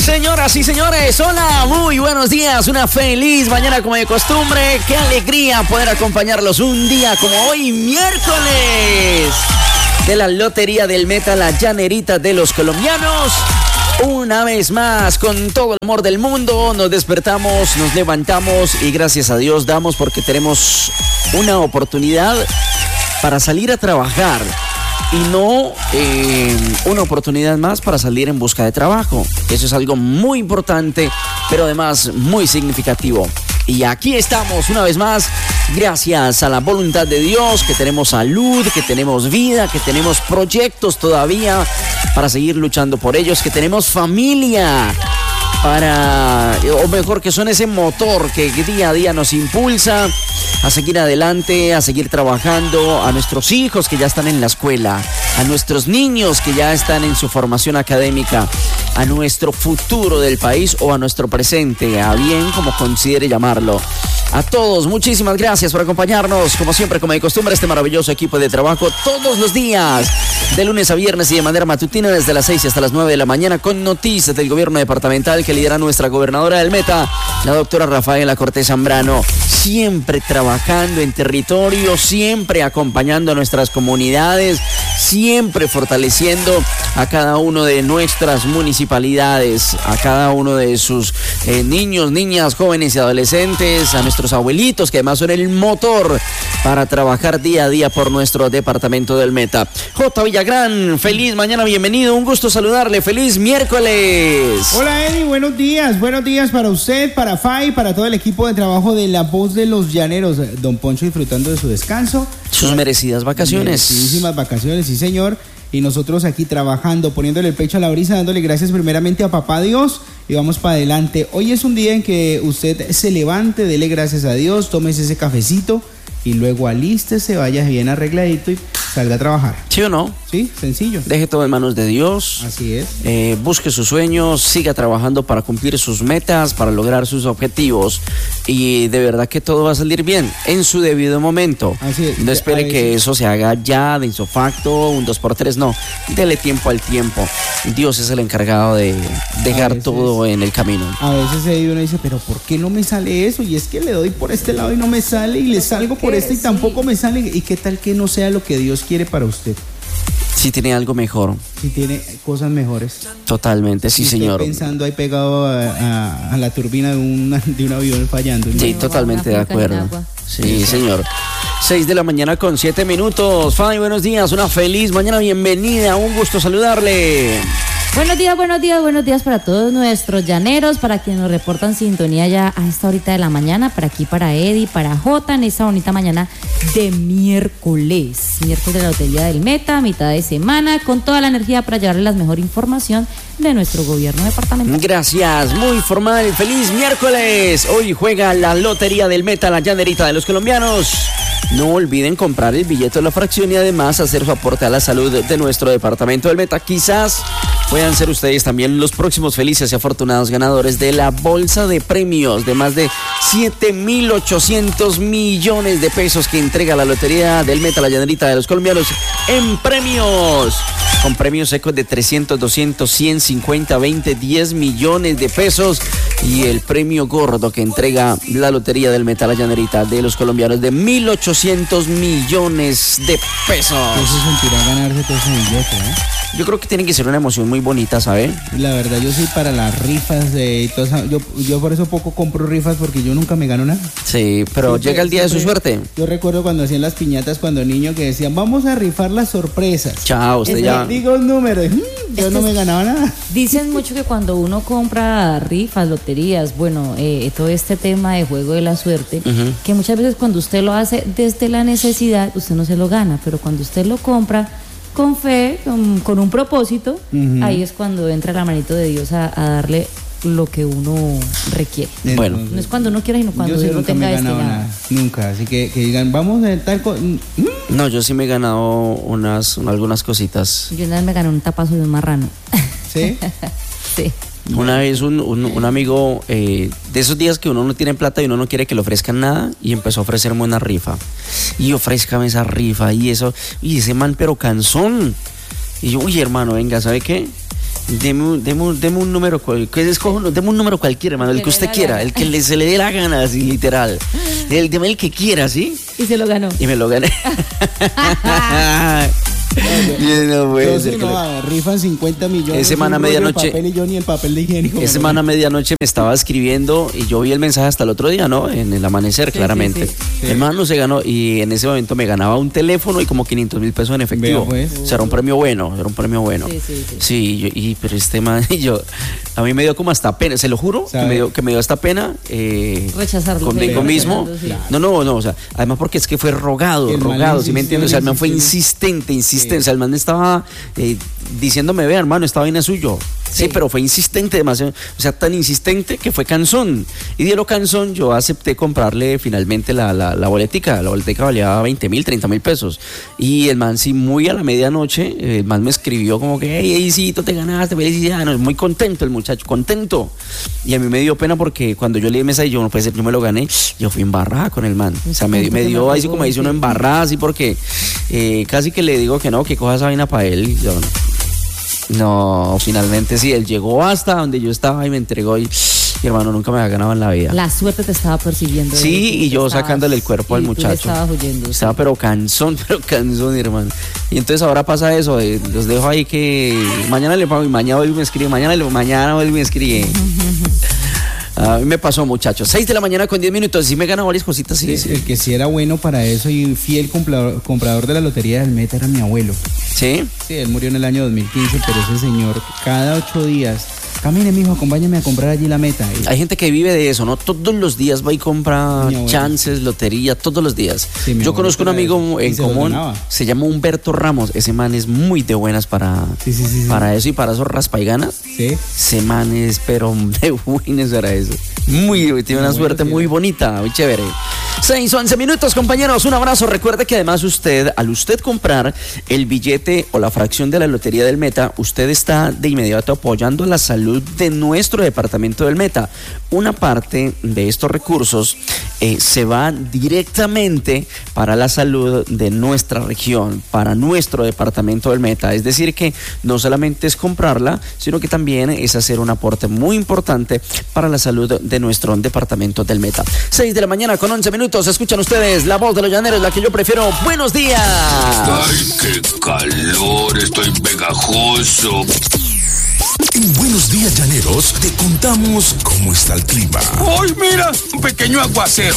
Señoras y señores, hola, muy buenos días, una feliz mañana como de costumbre. Qué alegría poder acompañarlos un día como hoy, miércoles, de la Lotería del Meta, la llanerita de los colombianos. Una vez más, con todo el amor del mundo, nos despertamos, nos levantamos y gracias a Dios damos porque tenemos una oportunidad para salir a trabajar. Y no una oportunidad más para salir en busca de trabajo. Eso es algo muy importante, pero además muy significativo. Y aquí estamos una vez más, gracias a la voluntad de Dios, que tenemos salud, que tenemos vida, que tenemos proyectos todavía para seguir luchando por ellos, que tenemos familia o mejor, que son ese motor que día a día nos impulsa a seguir adelante, a seguir trabajando, a nuestros hijos que ya están en la escuela, a nuestros niños que ya están en su formación académica, a nuestro futuro del país o a nuestro presente, a bien como considere llamarlo. A todos, muchísimas gracias por acompañarnos, como siempre, como de costumbre, este maravilloso equipo de trabajo todos los días, de lunes a viernes y de manera matutina desde las 6 hasta las 9 de la mañana, con noticias del gobierno departamental que lidera nuestra gobernadora del Meta, la doctora Rafaela Cortés Zambrano, siempre trabajando en territorio, siempre acompañando a nuestras comunidades, siempre fortaleciendo a cada uno de nuestras municipalidades, a cada uno de sus niños, niñas, jóvenes y adolescentes, a nuestros abuelitos que además son el motor para trabajar día a día por nuestro departamento del Meta. J. Villagrán, feliz mañana, bienvenido, un gusto saludarle, feliz miércoles. Hola Eddie, buenos días para usted, para Fay, para todo el equipo de trabajo de La Voz de los Llaneros. Don Poncho disfrutando de su descanso. Sus merecidas vacaciones. Merecidísimas vacaciones, sí señor. Y nosotros aquí trabajando, poniéndole el pecho a la brisa, dándole gracias primeramente a Papá Dios y vamos para adelante. Hoy es un día en que usted se levante, dele gracias a Dios, tómese ese cafecito y luego alístese, vaya bien arregladito y salga a trabajar. ¿Sí o no? Sí, sencillo. Deje todo en manos de Dios. Así es. Busque sus sueños, siga trabajando para cumplir sus metas, para lograr sus objetivos. Y de verdad que todo va a salir bien en su debido momento. Así es. No espere que eso se haga ya de insofacto, un 2x3, no. Dele tiempo al tiempo. Dios es el encargado de dejar todo en el camino. A veces uno dice, pero ¿por qué no me sale eso? Y es que le doy por este lado y no me sale, y le salgo por este y tampoco me sale. ¿Y qué tal que no sea lo que Dios quiere para usted? Si tiene algo mejor. Si tiene cosas mejores. Totalmente, sí, señor. Pensando ahí pegado a la turbina de un avión fallando. Sí, totalmente de acuerdo. Sí, señor. 6 de la mañana con 7 minutos. Fanny, buenos días, una feliz mañana, bienvenida, un gusto saludarle. Buenos días para todos nuestros llaneros, para quienes nos reportan sintonía ya a esta horita de la mañana, para aquí, para Eddie, para Jota, en esta bonita mañana de miércoles de la Lotería del Meta, mitad de semana, con toda la energía para llevarles la mejor información de nuestro gobierno departamental. Gracias, muy formal, feliz miércoles. Hoy juega la Lotería del Meta, la llanerita de los colombianos. No olviden comprar el billete de la fracción y además hacer su aporte a la salud de nuestro departamento del Meta. Quizás puedan ser ustedes también los próximos felices y afortunados ganadores de la bolsa de premios de más de 7.800 millones de pesos que entrega la Lotería del Meta, la llanerita de los colombianos, en premios. Con premios secos de 300, 200, 100, 50, 20, 10 millones de pesos. Y el premio gordo que entrega la Lotería del Meta, la llanerita de los colombianos, de 1.800 millones de pesos. ¿Qué se sentirá ganarse todo ese billete, Yo creo que tiene que ser una emoción muy bonita, ¿sabe? La verdad, yo soy para las rifas y todo eso. Yo por eso poco compro rifas porque yo nunca me gano nada. Sí, pero siempre, llega el día de su suerte. Yo recuerdo cuando hacían las piñatas cuando niño que decían, vamos a rifar las sorpresas. Chao, usted ya. Digo un número. Yo no me ganaba nada. Dicen mucho que cuando uno compra rifas, loterías, bueno, todo este tema de juego de la suerte, que muchas veces cuando usted lo hace desde la necesidad, usted no se lo gana, pero cuando usted lo compra con fe, con un propósito, ahí es cuando entra la manito de Dios a darle lo que uno requiere. Bueno, no es cuando uno quiera, sino cuando Dios lo tenga destinado. Nunca, así que digan, vamos a tal cosa. No, yo sí me he ganado algunas cositas. Yo una vez me gané un tapazo de un marrano. ¿Sí? Sí. Una vez un amigo, de esos días que uno no tiene plata y uno no quiere que le ofrezcan nada, y empezó a ofrecerme una rifa. Y ofrézcame esa rifa y eso. Y ese man, pero cansón. Y yo, uy, hermano, venga, ¿sabe qué? Deme un número, deme un número cualquiera, hermano, el que usted quiera, el que se le dé la gana, así literal. Deme el que quiera, ¿sí? Y se lo ganó. Y me lo gané. No puede ser rifan 50 millones. Ese man a medianoche. El papel y yo ni el papel de higiénico. Ese man a medianoche me estaba escribiendo y yo vi el mensaje hasta el otro día, ¿no? En el amanecer, sí, claramente. Sí. El man no se ganó y en ese momento me ganaba un teléfono y como 500,000 pesos en efectivo. Pues. O sea, era un premio bueno, Sí, pero este man y yo, a mí me dio como hasta pena, se lo juro, que me dio hasta pena rechazarlo conmigo mismo. Sí. No, o sea, además porque es que fue rogado, ¿sí me entiendes? O sea, el man fue insistente. Sí. O sea, el man estaba diciéndome, vea, hermano, esta vaina es suyo. Sí, pero fue insistente demasiado. O sea, tan insistente que fue cansón. Y de lo cansón, yo acepté comprarle finalmente la boletica. La boletica valía 20,000, 30,000 pesos. Y el man, sí, muy a la medianoche, el man me escribió como que, hey, sí, tú te ganaste, felicidades. No, muy contento el muchacho, contento. Y a mí me dio pena porque cuando yo leí el mensaje, yo no puede ser, yo me lo gané. Yo fui embarrada con el man. O sea, me dio así como dice uno embarrada, así porque casi que le digo que no, que coja esa vaina para él. Yo, no, finalmente sí, él llegó hasta donde yo estaba y me entregó y mi hermano nunca me había ganado en la vida. La suerte te estaba persiguiendo. Sí, y yo sacándole el cuerpo al muchacho. Estabas huyendo. Estaba pero cansón, hermano. Y entonces ahora pasa eso, los dejo ahí que mañana le pago y mañana vuelve y me escribe, mañana vuelve y me escribe. A mí me pasó, muchachos. 6 de la mañana con 10 minutos. Sí me gana varias cositas. Sí. El que sí era bueno para eso y fiel comprador de la lotería del Meta era mi abuelo. ¿Sí? Sí, él murió en el año 2015, pero ese señor cada 8 días... Camine, mijo, acompáñame a comprar allí la Meta. Hay gente que vive de eso, ¿no? Todos los días va y compra chances, lotería, todos los días. Sí, yo conozco un amigo en común, se llama Humberto Ramos. Ese man es muy de buenas para eso y para esos raspaiganas. Sí. Ese man es, pero de buenas para eso. Tiene una suerte muy bonita, muy chévere. 6:11 minutos, compañeros. Un abrazo. Recuerde que además al usted comprar el billete o la fracción de la lotería del Meta, usted está de inmediato apoyando la salud de nuestro departamento del Meta. Una parte de estos recursos se va directamente para la salud de nuestra región, para nuestro departamento del Meta. Es decir que no solamente es comprarla, sino que también es hacer un aporte muy importante para la salud de nuestro departamento del Meta. 6 de la mañana con 11 minutos. Escuchan ustedes la voz de los llaneros, la que yo prefiero. ¡Buenos días! ¡Ay, qué calor! Estoy pegajoso. En Buenos Días Llaneros te contamos cómo está el clima. ¡Hoy mira! Un pequeño aguacero.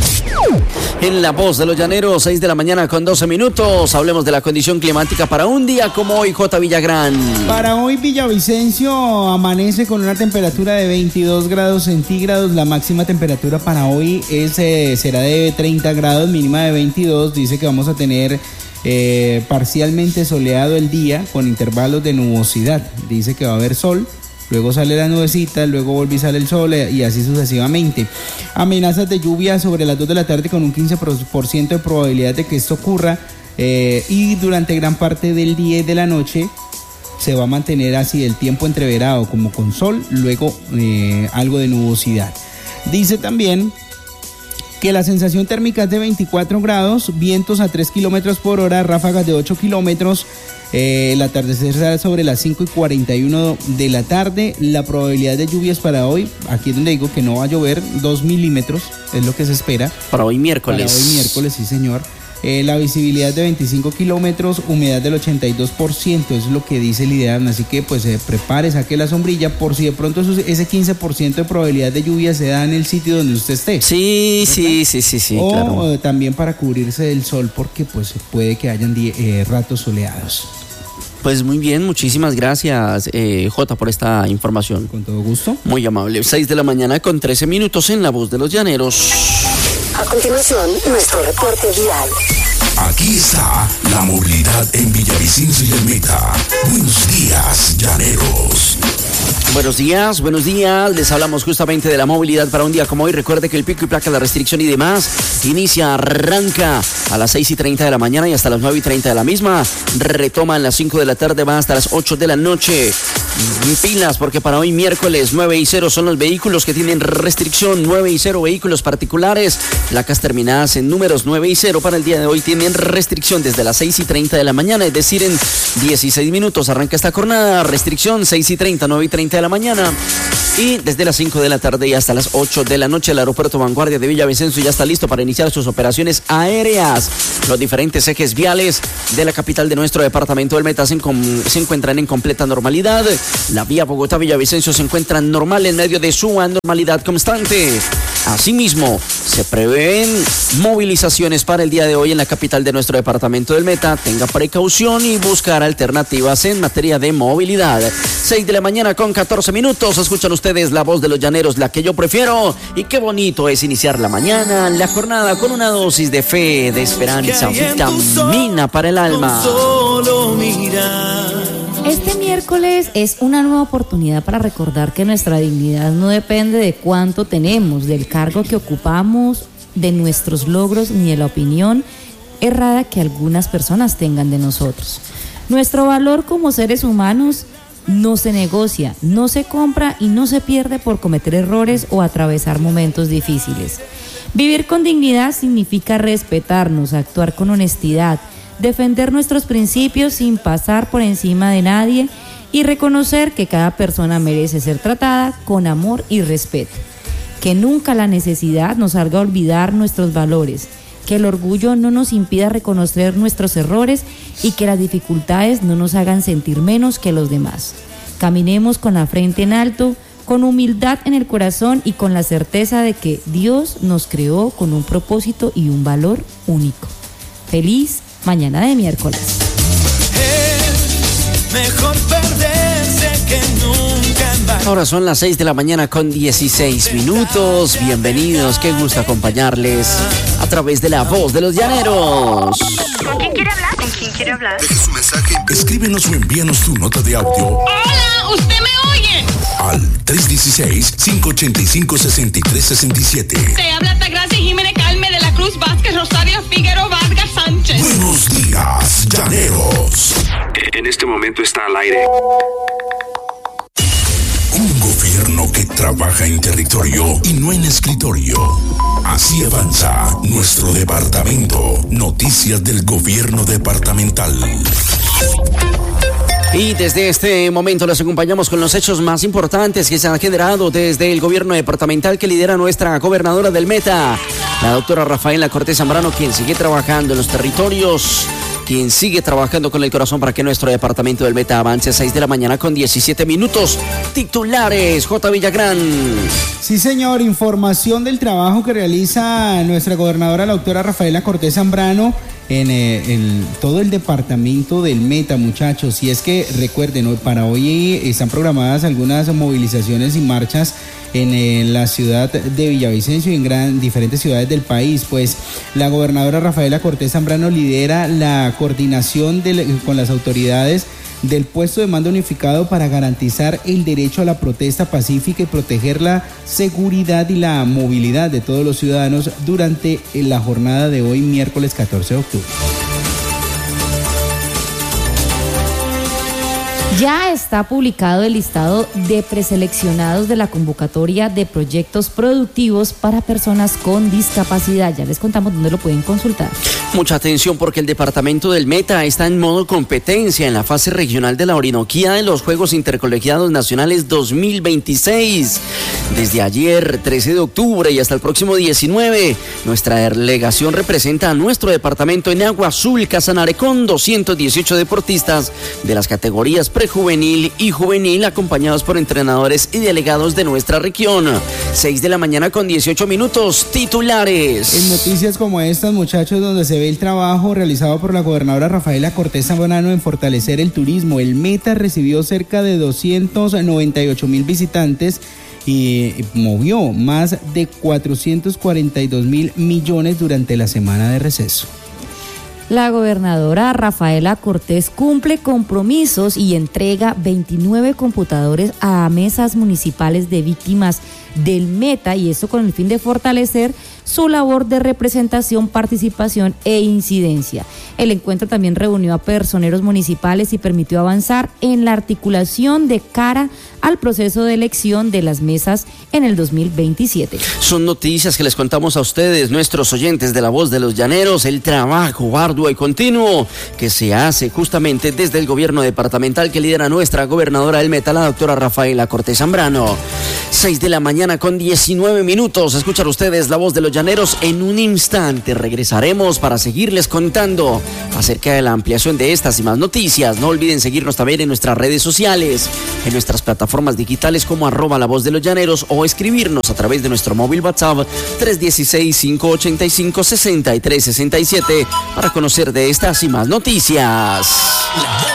En la voz de los llaneros, 6 de la mañana con 12 minutos. Hablemos de la condición climática para un día como hoy, J. Villagrán. Para hoy, Villavicencio amanece con una temperatura de 22 grados centígrados. La máxima temperatura para hoy será de 30 grados, mínima de 22. Dice que vamos a tener parcialmente soleado el día con intervalos de nubosidad. Dice que va a haber sol, luego sale la nubecita, luego vuelve y sale el sol y así sucesivamente. Amenazas de lluvia sobre las 2 de la tarde con un 15% de probabilidad de que esto ocurra y durante gran parte del día y de la noche se va a mantener así el tiempo entreverado como con sol, luego algo de nubosidad. Dice también que la sensación térmica es de 24 grados, vientos a 3 kilómetros por hora, ráfagas de 8 kilómetros. El atardecer será sobre las 5:41 de la tarde. La probabilidad de lluvias para hoy, aquí es donde digo que no va a llover, 2 milímetros es lo que se espera. Para hoy miércoles. Para hoy miércoles, sí señor. La visibilidad de 25 kilómetros, humedad del 82%, es lo que dice el IDEAM, así que pues prepare, saque la sombrilla por si de pronto ese 15% de probabilidad de lluvia se da en el sitio donde usted esté. Sí, o claro. También para cubrirse del sol porque pues puede que hayan ratos soleados. Pues muy bien, muchísimas gracias, Jota, por esta información. Con todo gusto. Muy amable. 6 de la mañana con 13 minutos en La Voz de los Llaneros. A continuación, nuestro reporte vial. Aquí está la movilidad en Villavicencio y el Meta. Buenos días, Llaneros. Buenos días. Les hablamos justamente de la movilidad para un día como hoy. Recuerde que el pico y placa, la restricción y demás arranca a las 6:30 de la mañana y hasta las 9:30 de la misma. Retoma a las 5 de la tarde, va hasta las 8 de la noche. Pilas, porque para hoy miércoles 9:0 son los vehículos que tienen restricción. 9:0 vehículos particulares. Placas terminadas en números 9:0 para el día de hoy tienen restricción desde las 6:30 de la mañana, es decir, en 16 minutos arranca esta jornada. Restricción 6:30, 9:30 de la mañana y desde las 5 de la tarde y hasta las 8 de la noche el aeropuerto Vanguardia de Villavicencio ya está listo para iniciar sus operaciones aéreas. Los diferentes ejes viales de la capital de nuestro departamento del Meta se encuentran en completa normalidad. La vía Bogotá-Villavicencio se encuentra normal en medio de su anormalidad constante. Asimismo, se prevén movilizaciones para el día de hoy en la capital de nuestro departamento del Meta. Tenga precaución y buscar alternativas en materia de movilidad. 6 de la mañana con 14 minutos. Escuchan ustedes la voz de los llaneros, la que yo prefiero. Y qué bonito es iniciar la mañana, la jornada con una dosis de fe, de esperanza, vitamina para el alma. Este miércoles es una nueva oportunidad para recordar que nuestra dignidad no depende de cuánto tenemos, del cargo que ocupamos, de nuestros logros ni de la opinión errada que algunas personas tengan de nosotros. Nuestro valor como seres humanos no se negocia, no se compra y no se pierde por cometer errores o atravesar momentos difíciles. Vivir con dignidad significa respetarnos, actuar con honestidad, defender nuestros principios sin pasar por encima de nadie y reconocer que cada persona merece ser tratada con amor y respeto. Que nunca la necesidad nos haga olvidar nuestros valores, que el orgullo no nos impida reconocer nuestros errores y que las dificultades no nos hagan sentir menos que los demás. Caminemos con la frente en alto, con humildad en el corazón y con la certeza de que Dios nos creó con un propósito y un valor único. Feliz mañana de miércoles. Es mejor perderse que nunca en vano. Ahora son las 6 de la mañana con 16 minutos. Bienvenidos, qué gusto acompañarles a través de la voz de los llaneros. ¿Con quién quiere hablar? ¿Con quién quiere hablar? Deje su mensaje, escríbenos o envíanos tu nota de audio. ¡Hola! ¿Usted me oye? Al 316-585-6367. Te habla Tagracia Jiménez Calme de la Cruz Vázquez Rosario Figueroa Vargas Sánchez. Buenos días, llaneros. En este momento está al aire. Un gobierno que trabaja en territorio y no en escritorio. Así avanza nuestro departamento. Noticias del gobierno departamental. Y desde este momento los acompañamos con los hechos más importantes que se han generado desde el gobierno departamental que lidera nuestra gobernadora del Meta, la doctora Rafaela Cortés Zambrano, quien sigue trabajando en los territorios, quien sigue trabajando con el corazón para que nuestro departamento del Meta avance. 6 de la mañana con 17 minutos. Titulares, J. Villagrán. Sí, señor, información del trabajo que realiza nuestra gobernadora, la doctora Rafaela Cortés Zambrano, en todo el departamento del Meta, muchachos. Y es que recuerden, para hoy están programadas algunas movilizaciones y marchas en la ciudad de Villavicencio y en diferentes ciudades del país. Pues la gobernadora Rafaela Cortés Zambrano lidera la coordinación con las autoridades del puesto de mando unificado para garantizar el derecho a la protesta pacífica y proteger la seguridad y la movilidad de todos los ciudadanos durante la jornada de hoy, miércoles 14 de octubre. Ya está publicado el listado de preseleccionados de la convocatoria de proyectos productivos para personas con discapacidad. Ya les contamos dónde lo pueden consultar. Mucha atención porque el departamento del Meta está en modo competencia en la fase regional de la Orinoquía de los Juegos Intercolegiados Nacionales 2026. Desde ayer, 13 de octubre y hasta el próximo 19, nuestra delegación representa a nuestro departamento en Agua Azul, Casanare, con 218 deportistas de las categorías prejuvenil y juvenil, acompañados por entrenadores y delegados de nuestra región. 6 de la mañana con 18 minutos, titulares. En noticias como estas, muchachos, donde se ve el trabajo realizado por la gobernadora Rafaela Cortés Zambrano en fortalecer el turismo. El Meta recibió cerca de 298,000 visitantes y movió más de 442,000 millones durante la semana de receso. La gobernadora Rafaela Cortés cumple compromisos y entrega 29 computadores a mesas municipales de víctimas del Meta, y esto con el fin de fortalecer su labor de representación, participación e incidencia. El encuentro también reunió a personeros municipales y permitió avanzar en la articulación de cara al proceso de elección de las mesas en el 2027. Son noticias que les contamos a ustedes, nuestros oyentes de La Voz de los Llaneros, el trabajo arduo y continuo que se hace justamente desde el gobierno departamental que lidera nuestra gobernadora del Meta, la doctora Rafaela Cortés Zambrano. 6 de la mañana con 19 minutos. Escuchan ustedes La Voz de los Llaneros. En un instante regresaremos para seguirles contando acerca de la ampliación de estas y más noticias. No olviden seguirnos también en nuestras redes sociales, en nuestras plataformas digitales como @La Voz de los Llaneros, o escribirnos a través de nuestro móvil WhatsApp 316-585-6367 para conocer de estas y más noticias.